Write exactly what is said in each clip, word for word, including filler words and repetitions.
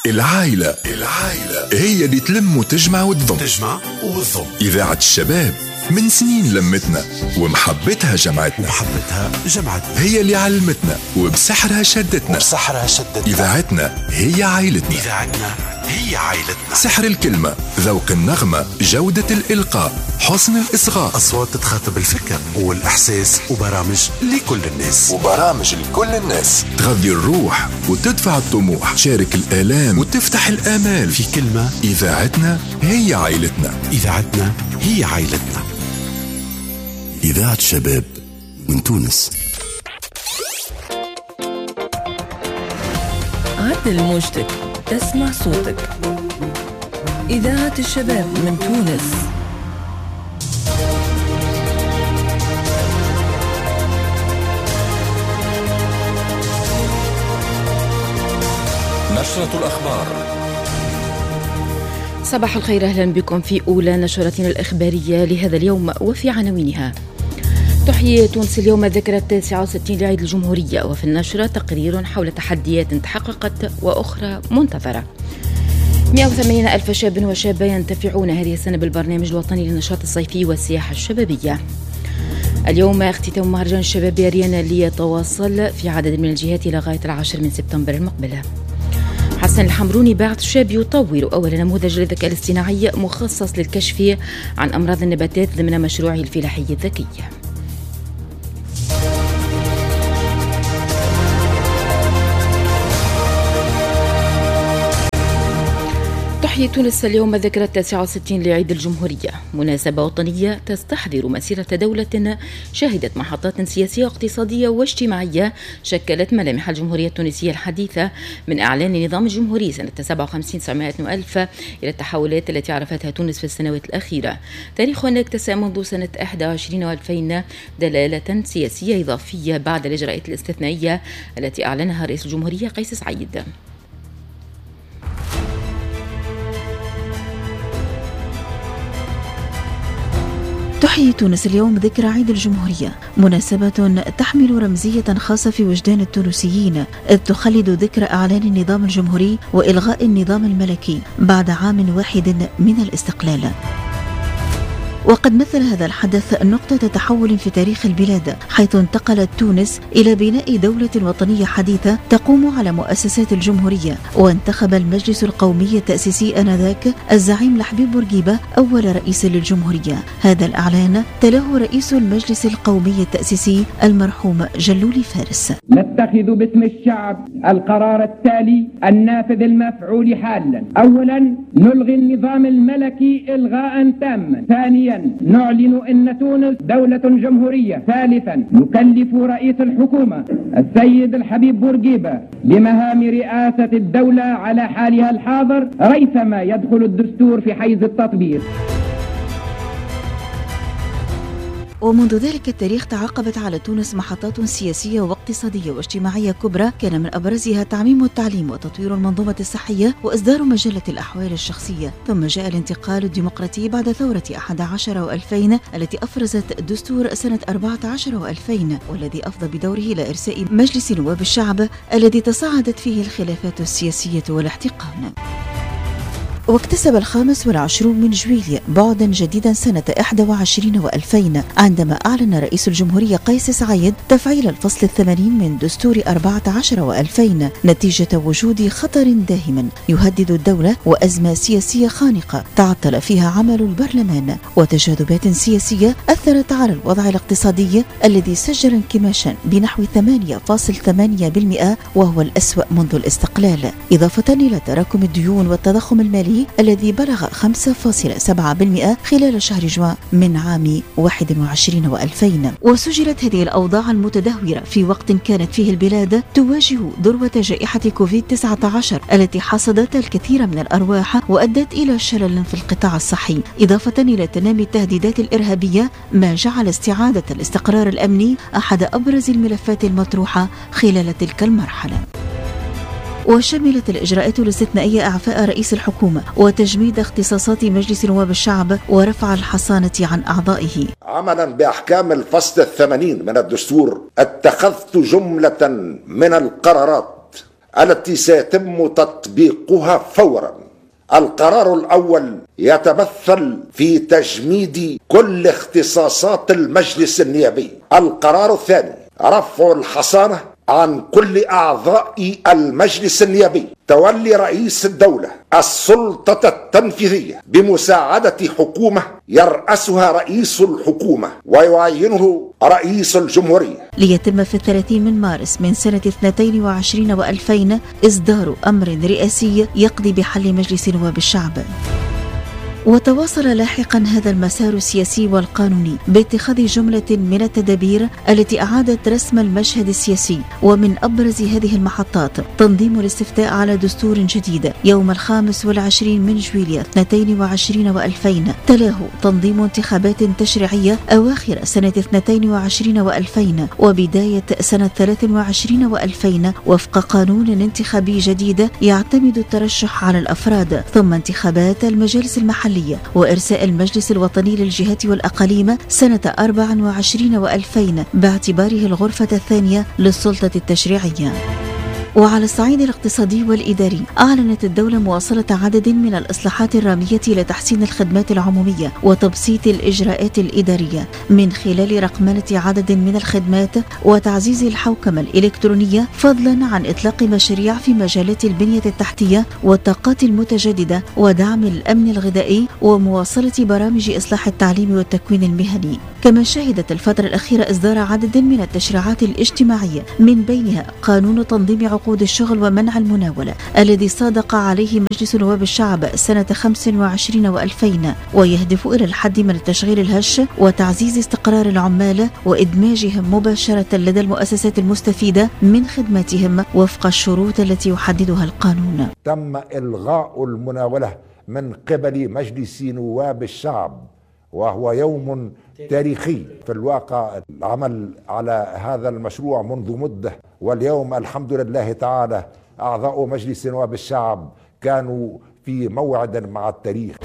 العائلة العائلة هي اللي تلم وتجمع وتضم تجمع وتضم إذاعة الشباب من سنين لمتنا ومحبتها جمعتنا محبتها جمعتنا هي اللي علمتنا وبسحرها شدتنا وبسحرها شدتنا إذاعتنا هي عائلتنا إذاعتنا هي عائلتنا. سحر الكلمة، ذوق النغمة، جودة الإلقاء، حسن الإصغاء، أصوات تتخاطب الفكر والإحساس، وبرامج لكل الناس وبرامج لكل الناس تغذي الروح وتدفع الطموح، شارك الآلام وتفتح الآمال. في كلمة، إذاعتنا هي عائلتنا. إذاعتنا هي عائلتنا. إذاعة شباب من تونس. عدل موجتك، تسمع صوتك. إذاعة الشباب من تونس. نشرة الأخبار. صباح الخير، أهلا بكم في أولى نشرتنا الإخبارية لهذا اليوم وفي عناوينها. تحيي تونس اليوم الذكرى التاسعة والستين لعيد الجمهورية، وفي النشرة تقرير حول تحديات تحققت وأخرى منتظرة. مئة وثمانين ألف شاب وشابة ينتفعون هذه السنة بالبرنامج الوطني للنشاط الصيفي والسياحة الشبابية. اليوم اختتام مهرجان الشباب ريانا ليتواصل في عدد من الجهات إلى غاية العاشر من سبتمبر المقبل. حسن الحمروني باعث شاب يطور أول نموذج للذكاء الاصطناعي مخصص للكشف عن أمراض النباتات ضمن مشروعه الفلاحي الذكي. تحيي تونس اليوم الذكرى التاسعة والستين لعيد الجمهورية، مناسبة وطنية تستحضر مسيرة دولة شهدت محطات سياسية واقتصادية واجتماعية شكلت ملامح الجمهورية التونسية الحديثة، من إعلان النظام الجمهوري سنة سبعة وخمسين تسعمائة وألف إلى التحولات التي عرفتها تونس في السنوات الأخيرة. تاريخ اتسع منذ سنة إحدى وعشرين وألفين دلالة سياسية إضافية بعد الإجراءات الاستثنائية التي أعلنها رئيس الجمهورية قيس سعيد. تحيي تونس اليوم ذكرى عيد الجمهورية، مناسبة تحمل رمزية خاصة في وجدان التونسيين، إذ تخلد ذكرى إعلان النظام الجمهوري وإلغاء النظام الملكي بعد عام واحد من الاستقلال. وقد مثل هذا الحدث نقطة تحول في تاريخ البلاد، حيث انتقلت تونس إلى بناء دولة وطنية حديثة تقوم على مؤسسات الجمهورية، وانتخب المجلس القومي التأسيسي آنذاك الزعيم لحبيب بورقيبة أول رئيس للجمهورية. هذا الإعلان تلاه رئيس المجلس القومي التأسيسي المرحوم جلولي فارس. نتخذ باسم الشعب القرار التالي النافذ المفعول حالا. أولا، نلغي النظام الملكي إلغاء تاما. ثانيا، نعلن أن تونس دولة جمهورية. ثالثا، نكلف رئيس الحكومة السيد الحبيب بورقيبة بمهام رئاسة الدولة على حالها الحاضر ريثما يدخل الدستور في حيز التطبيق. ومنذ ذلك التاريخ تعاقبت على تونس محطات سياسية واقتصادية واجتماعية كبرى، كان من أبرزها تعميم التعليم وتطوير المنظومة الصحية وإصدار مجلة الأحوال الشخصية. ثم جاء الانتقال الديمقراطي بعد ثورة أحد عشر وألفين التي أفرزت دستور سنة أربعة عشر وألفين، والذي أفضى بدوره إلى إرساء مجلس نواب الشعب الذي تصاعدت فيه الخلافات السياسية والاحتقان. واكتسب الخامس والعشرون من جويلية بعدا جديدا سنة إحدى وعشرين وألفين، عندما أعلن رئيس الجمهورية قيس سعيد تفعيل الفصل الثمانين من دستور أربعة عشر وألفين نتيجة وجود خطر داهم يهدد الدولة وأزمة سياسية خانقة تعطل فيها عمل البرلمان، وتجاذبات سياسية أثرت على الوضع الاقتصادي الذي سجل انكماشا بنحو ثمانية فاصلة ثمانية بالمئة وهو الأسوأ منذ الاستقلال، إضافة إلى تراكم الديون والتضخم المالي الذي بلغ خمسة فاصلة سبعة بالمئة خلال شهر جوان من عام واحد وعشرين وألفين. وسجلت هذه الأوضاع المتدهورة في وقت كانت فيه البلاد تواجه ذروة جائحة كوفيد تسعة عشر التي حصدت الكثير من الأرواح وأدت إلى شلل في القطاع الصحي، إضافة إلى تنامي التهديدات الإرهابية، ما جعل استعادة الاستقرار الأمني أحد أبرز الملفات المطروحة خلال تلك المرحلة. وشملت الإجراءات الاستثنائية إعفاء رئيس الحكومة وتجميد اختصاصات مجلس نواب الشعب ورفع الحصانة عن أعضائه. عملا بأحكام الفصل الثمانين من الدستور اتخذت جملة من القرارات التي سيتم تطبيقها فورا. القرار الأول يتمثل في تجميد كل اختصاصات المجلس النيابي. القرار الثاني رفع الحصانة عن كل أعضاء المجلس النيابي، تولي رئيس الدولة السلطة التنفيذية بمساعدة حكومة يرأسها رئيس الحكومة ويعينه رئيس الجمهورية. ليتم في الثلاثين من مارس من سنة اثنتين وعشرين وألفين إصدار أمر رئاسي يقضي بحل مجلس نواب الشعب. وتواصل لاحقا هذا المسار السياسي والقانوني باتخاذ جملة من التدابير التي أعادت رسم المشهد السياسي، ومن أبرز هذه المحطات تنظيم الاستفتاء على دستور جديد يوم الخامس والعشرين من جويلية اثنتين وعشرين وألفين، تلاه تنظيم انتخابات تشريعية أواخر سنة اثنتين وعشرين وألفين وبداية سنة ثلاث وعشرين وألفين وفق قانون انتخابي جديد يعتمد الترشح على الأفراد، ثم انتخابات المجالس المحلية وإرساء المجلس الوطني للجهات والأقاليم سنة أربع وعشرين وألفين باعتباره الغرفة الثانية للسلطة التشريعية. وعلى الصعيد الاقتصادي والإداري أعلنت الدولة مواصلة عدد من الإصلاحات الرامية لتحسين الخدمات العمومية وتبسيط الإجراءات الإدارية من خلال رقمنة عدد من الخدمات وتعزيز الحوكمة الإلكترونية، فضلا عن إطلاق مشاريع في مجالات البنية التحتية والطاقات المتجددة ودعم الأمن الغذائي ومواصلة برامج إصلاح التعليم والتكوين المهني. كما شهدت الفترة الأخيرة إصدار عدد من التشريعات الاجتماعية من بينها قانون تنظيم عقود الشغل ومنع المناولة الذي صادق عليه مجلس نواب الشعب سنة خمس وعشرين وألفين، ويهدف إلى الحد من التشغيل الهش وتعزيز استقرار العمال وإدماجهم مباشرة لدى المؤسسات المستفيدة من خدماتهم وفق الشروط التي يحددها القانون. تم إلغاء المناولة من قبل مجلس نواب الشعب، وهو يوم تاريخي في الواقع. العمل على هذا المشروع منذ مدة، واليوم الحمد لله تعالى أعضاء مجلس نواب الشعب كانوا في موعد مع التاريخ.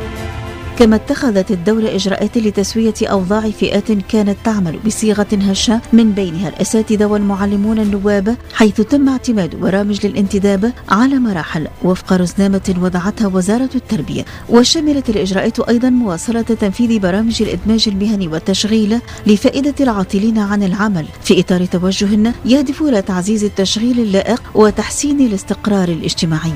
كما اتخذت الدولة إجراءات لتسوية أوضاع فئات كانت تعمل بصيغة هشة من بينها الأساتذة والمعلمون النواب، حيث تم اعتماد برامج للانتداب على مراحل وفق رزنامة وضعتها وزارة التربية. وشملت الإجراءات أيضا مواصلة تنفيذ برامج الإدماج المهني والتشغيل لفائدة العاطلين عن العمل في إطار توجه يهدف إلى تعزيز التشغيل اللائق وتحسين الاستقرار الاجتماعي.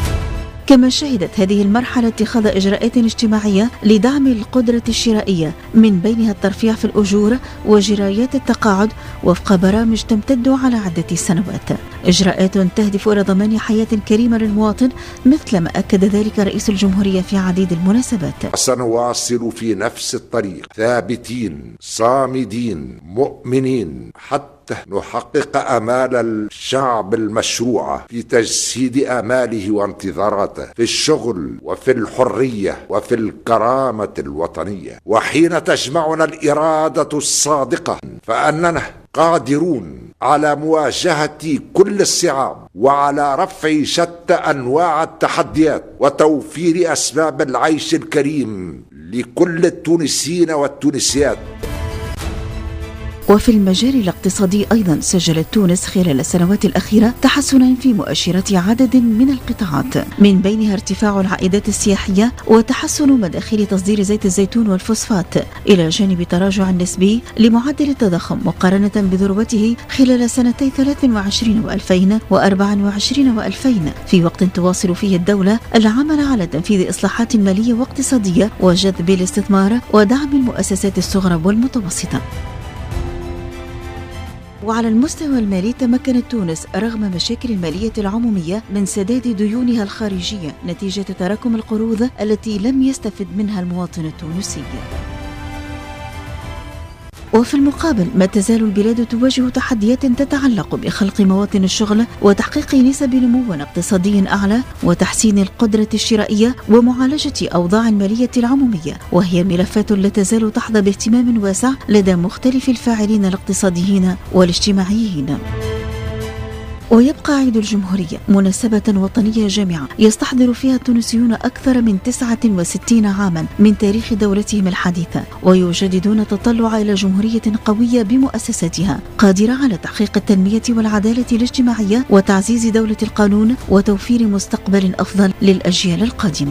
كما شهدت هذه المرحلة اتخاذ إجراءات اجتماعية لدعم القدرة الشرائية من بينها الترفيع في الأجور وجرايات التقاعد وفق برامج تمتد على عدة سنوات، إجراءات تهدف إلى ضمان حياة كريمة للمواطن مثل ما أكد ذلك رئيس الجمهورية في عديد المناسبات. سنواصل في نفس الطريق ثابتين صامدين مؤمنين حتى نحقق آمال الشعب المشروعة في تجسيد آماله وانتظاراته في الشغل وفي الحرية وفي الكرامة الوطنية. وحين تجمعنا الإرادة الصادقة فأننا قادرون على مواجهة كل الصعاب وعلى رفع شتى أنواع التحديات وتوفير أسباب العيش الكريم لكل التونسيين والتونسيات. وفي المجال الاقتصادي أيضا سجلت تونس خلال السنوات الأخيرة تحسنا في مؤشرات عدد من القطاعات، من بينها ارتفاع العائدات السياحية وتحسن مداخيل تصدير زيت الزيتون والفوسفات، إلى جانب تراجع نسبي لمعدل التضخم مقارنة بذروته خلال سنتي ثلاث وعشرين وألفين وأربع وعشرين وألفين، في وقت تواصل فيه الدولة العمل على تنفيذ إصلاحات مالية واقتصادية وجذب الاستثمار ودعم المؤسسات الصغرى والمتوسطة. وعلى المستوى المالي تمكنت تونس رغم مشاكل المالية العمومية من سداد ديونها الخارجية نتيجة تراكم القروض التي لم يستفد منها المواطن التونسي. وفي المقابل ما تزال البلاد تواجه تحديات تتعلق بخلق مواطن الشغل وتحقيق نسب نمو اقتصادي أعلى وتحسين القدرة الشرائية ومعالجة أوضاع المالية العمومية، وهي ملفات لا تزال تحظى باهتمام واسع لدى مختلف الفاعلين الاقتصاديين والاجتماعيين. ويبقى عيد الجمهورية مناسبة وطنية جامعة يستحضر فيها التونسيون أكثر من تسعة وستين عاما من تاريخ دولتهم الحديثة، ويجددون التطلع إلى جمهورية قوية بمؤسساتها قادرة على تحقيق التنمية والعدالة الاجتماعية وتعزيز دولة القانون وتوفير مستقبل أفضل للأجيال القادمة.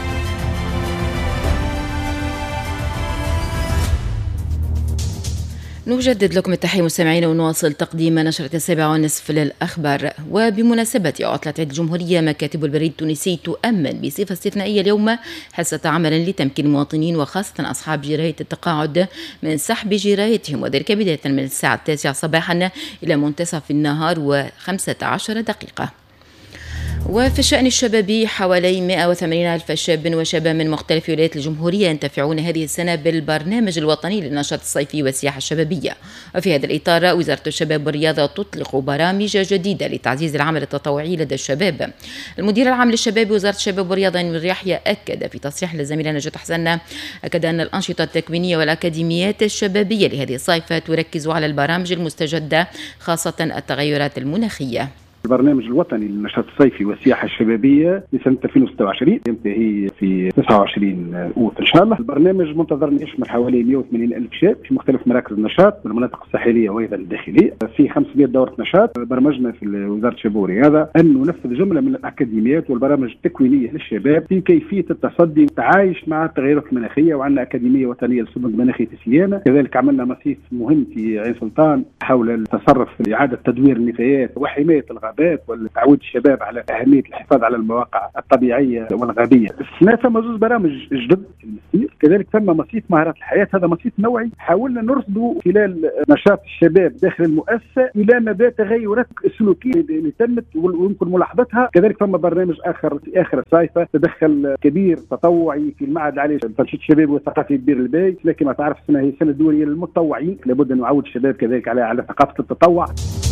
نجدد لكم التحية مستمعين ونواصل تقديم نشرة السابعة والنصف للأخبار. وبمناسبة عطلة عيد الجمهورية مكاتب البريد التونسي تؤمن بصفة استثنائية اليوم حصة عمل لتمكين المواطنين وخاصة أصحاب جراية التقاعد من سحب جرايتهم، وذلك بداية من الساعة التاسعة صباحا إلى منتصف النهار وخمسة عشر دقيقة. وفي الشأن الشبابي حوالي مئة وثمانين ألف شاب وشابة من مختلف ولايات الجمهورية ينتفعون هذه السنة بالبرنامج الوطني للنشاط الصيفي والسياحة الشبابية. وفي هذا الإطار وزارة الشباب والرياضة تطلق برامج جديدة لتعزيز العمل التطوعي لدى الشباب. المدير العام للشباب وزارة الشباب والرياضة نور يحيى أكد في تصريح للزميلة نجاة حسن أكد أن الأنشطة التكوينية والأكاديميات الشبابية لهذه الصيف تركز على البرامج المستجدة خاصة التغيرات المناخية. البرنامج الوطني للنشاط الصيفي والسياحة الشبابية لسنة ألفين وستة وعشرين ينتهي في تسعة وعشرين أوت إن شاء الله. البرنامج منتظر أن يشمل حوالي مئة وثمانين ألف شاب في مختلف مراكز النشاط والمناطق الساحلية وأيضا الداخلية. في خمسمئة دورة نشاط. برمجنا في وزارة الشباب والرياضة أن ننفذ جملة من الأكاديميات والبرامج التكوينية للشباب في كيفية التصدي والتعايش مع التغيرات المناخية، وعندنا أكاديمية وطنية للصمود المناخي في سيانا. كذلك عملنا مصيف مهم في عين سلطان حول التصرف في إعادة تدوير النفايات وحماية الغابات وتعود الشباب على أهمية الحفاظ على المواقع الطبيعية والغابية. السنة ثم زوج برامج جدد في المسير، كذلك ثم مصيف مهارات الحياة. هذا مصيف نوعي حاولنا نرصد خلال نشاط الشباب داخل المؤسسة إلى مدى تغيرات السلوكية اللي تمت ويمكن ملاحظتها. كذلك ثم برنامج آخر في آخر الصيفة تدخل كبير تطوعي في المعهد العالي للتنشيط الشبابي والثقافي ببير الباي، لكن ما تعرف السنة هي السنة الدولية للمتطوعين، لابد أن نعود الشباب كذلك على على ثقافة التطوع.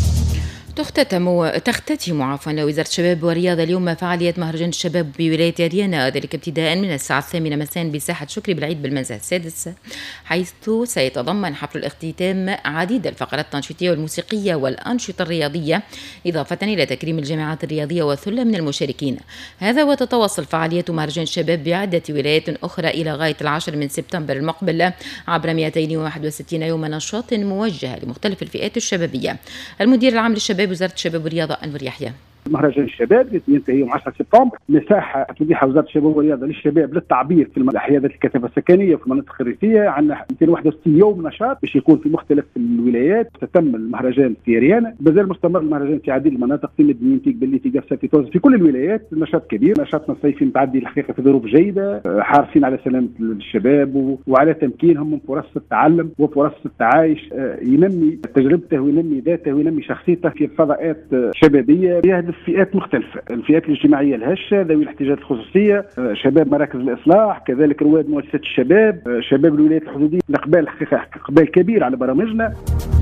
تختتم تختتم عفوا وزارة الشباب والرياضة اليوم فعالية مهرجان الشباب بولاية ريانا، ذلك ابتداء من الساعة الثامنة مساء بساحة شكري بالعيد بالمنزه السادس، حيث سيتضمن حفل الاختتام عديد الفقرات التنشيطية والموسيقية والأنشطة الرياضية، إضافة إلى تكريم الجامعات الرياضية وثلة من المشاركين. هذا وتتواصل فعالية مهرجان الشباب بعدة ولايات أخرى إلى غاية العاشر من سبتمبر المقبل عبر مئتين وواحد وستين يوم نشاط موجه لمختلف الفئات الشبابية. المدير العام للشباب وزارة الشباب والرياضة أنور يحيى. مهرجان الشباب ينتهي يوم عشرة سبتمبر، مساحه تتيحها وزاره الشباب والرياضه للشباب للتعبير في حيازه الكثافه السكنيه في المناطق الريفيه. عندنا مئتين وواحد وستين يوم نشاط باش يكون في مختلف الولايات. تتم المهرجان في ريانا، مازال مستمر المهرجان في عديد المناطق في مدينه تيكبلي في قفصه في تونس في كل الولايات. نشاط كبير، نشاطنا الصيفي متعدي الحقيقه في ظروف جيده، حارسين على سلامه الشباب وعلى تمكينهم من فرص التعلم وفرص التعايش، ينمي تجربته وينمي ذاته وينمي شخصيته في فضاءات شبابيه يهدف فئات مختلفه، الفئات الاجتماعيه الهشه، ذوي الاحتياجات الخصوصيه، شباب مراكز الاصلاح، كذلك رواد مؤسسات الشباب، شباب الولايات الحدوديه. الاقبال الحقيقه اقبال كبير على برامجنا.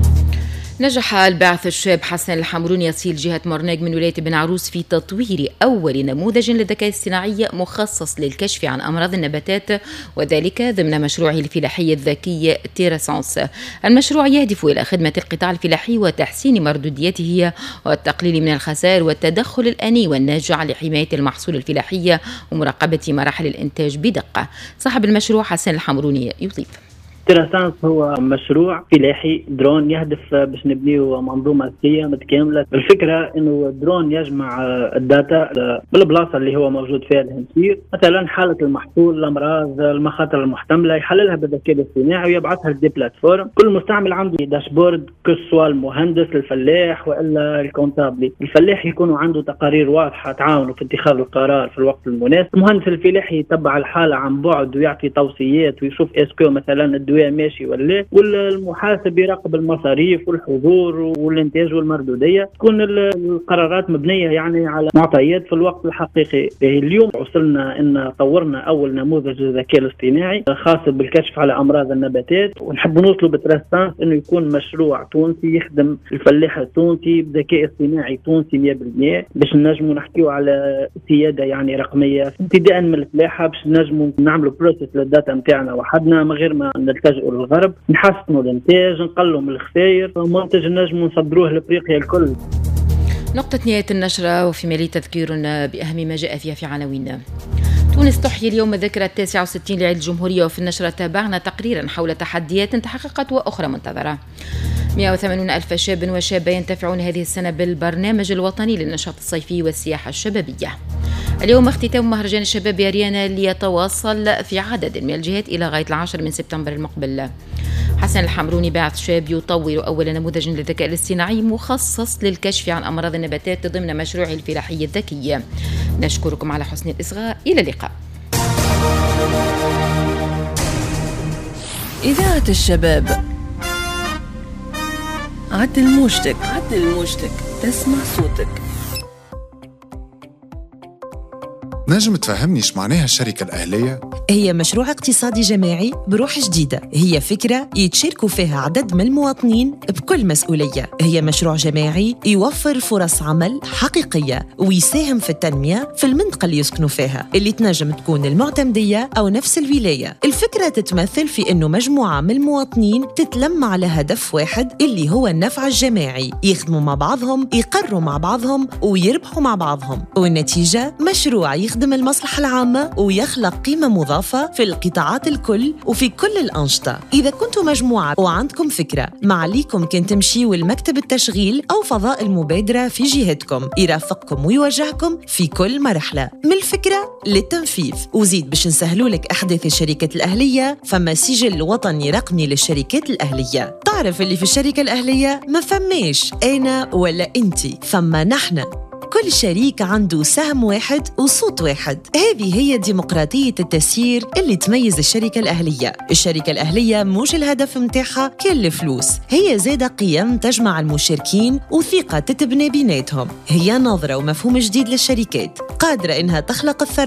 نجح الباعث الشاب حسن الحمروني يصل جهة مرناق من ولاية بن عروس في تطوير أول نموذج للذكاء الاصطناعي مخصص للكشف عن أمراض النباتات، وذلك ضمن مشروعه الفلاحي الذكي تيراسانس. المشروع يهدف إلى خدمة القطاع الفلاحي وتحسين مردوديته والتقليل من الخسائر والتدخل الآني والناجع لحماية المحصول الفلاحي ومراقبة مراحل الإنتاج بدقة. صاحب المشروع حسن الحمروني يضيف: تيراسانس هو مشروع فلاحي درون يهدف باش نبنيه منظومه ذكيه متكامله. الفكره انه الدرون يجمع الداتا بالبلاصه اللي هو موجود فيها الهنسير، مثلا حاله المحصول، الامراض، المخاطر المحتمله، يحللها بالذكاء الاصطناعي ويبعثها لدي بلاتفورم. كل مستعمل عنده داشبورد، كسوا المهندس، الفلاح والا الكونتابلي. الفلاح يكون عنده تقارير واضحه تعاونه في اتخاذ القرار في الوقت المناسب. المهندس الفلاحي يتبع الحاله عن بعد ويعطي توصيات ويشوف اسكو مثلا الدواء ماشي ولا، والمحاسب يراقب المصاريف والحضور والانتاج والمردوديه. تكون القرارات مبنيه يعني على معطيات في الوقت الحقيقي. اليوم وصلنا ان طورنا اول نموذج للذكاء الاصطناعي خاص بالكشف على امراض النباتات، ونحب نوصله بتراسانس انه يكون مشروع تونسي يخدم الفلاح التونسي بذكاء اصطناعي تونسي مئة بالمئة باش نجموا نحكيوا على سياده يعني رقميه ابتداء من الفلاحه، باش نجموا نعملوا بروسيس للداتا نتاعنا وحدنا من غير ما نلتجئوا للغرب، نحسنوا الانتاج، نقلوا من الخسائر، منتج نجموا نصدروه لافريقيا الكل. نقطة نهاية النشرة وفي مالي تذكيرنا بأهم ما جاء فيها في عناوين. تونس تحيي اليوم الذكرى التاسعة والستين لعيد الجمهورية، وفي النشرة تابعنا تقريرا حول تحديات تحققت وأخرى منتظرة. مئة وثمانين ألف شاب وشابة ينتفعون هذه السنة بالبرنامج الوطني للنشاط الصيفي والسياحة الشبابية. اليوم اختتام مهرجان الشباب ياريانا ليتواصل في عدد من الجهات إلى غاية العاشر من سبتمبر المقبل. حسن الحمروني باعث شاب يطور أول نموذج للذكاء الاصطناعي مخصص للكشف عن أمراض النباتات ضمن مشروعه الفلاحي الذكي. نشكركم على حسن الإصغاء، إلى اللقاء. إذاعة الشباب، عدل موجتك عدل موجتك تسمع صوتك. نجم تفهمني ايش معناها الشركة الأهلية؟ هي مشروع اقتصادي جماعي بروح جديدة، هي فكرة يتشاركوا فيها عدد من المواطنين بكل مسؤولية. هي مشروع جماعي يوفر فرص عمل حقيقية ويساهم في التنمية في المنطقة اللي يسكنوا فيها، اللي تنجم تكون المعتمدية أو نفس الولاية. الفكرة تتمثل في أنه مجموعة من المواطنين تتلم على هدف واحد اللي هو النفع الجماعي، يخدموا مع بعضهم، يقروا مع بعضهم ويربحوا مع بعضهم، والنتيجة مشروع يخدم يخدم المصلحة العامة ويخلق قيمة مضافة في القطاعات الكل وفي كل الأنشطة. إذا كنتوا مجموعة وعندكم فكرة، ما عليكم كان تمشيوا المكتب التشغيل أو فضاء المبادرة في جهتكم، يرافقكم ويوجهكم في كل مرحلة من الفكرة للتنفيذ. وزيد باش نسهلوا لك أحداث الشركات الأهلية، فما سجل وطني رقمي للشركات الأهلية. تعرف اللي في الشركة الأهلية ما فماش أنا ولا أنتي، فما نحن. كل شريك عنده سهم واحد وصوت واحد. هذه هي ديمقراطية التسيير اللي تميز الشركة الأهلية. الشركة الأهلية مش الهدف متاعها كل الفلوس، هي زادة قيم تجمع المشاركين وثقة تتبني بيناتهم. هي نظرة ومفهوم جديد للشركات قادرة إنها تخلق الثروة